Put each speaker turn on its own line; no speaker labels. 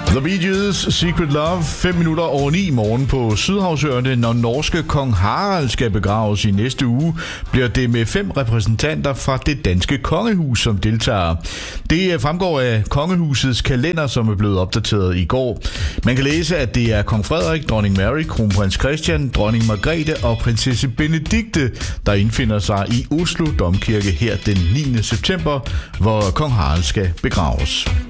The Bee Gees, Secret Love, 5 minutter over 9 morgen på Sydhavsøerne. Når norske kong Harald skal begraves i næste uge, bliver det med 5 repræsentanter fra det danske kongehus, som deltager. Det fremgår af kongehusets kalender, som er blevet opdateret i går. Man kan læse, at det er kong Frederik, dronning Mary, kronprins Christian, dronning Margrethe og prinsesse Benedikte, der indfinder sig i Oslo Domkirke her den 9. september, hvor kong Harald skal begraves.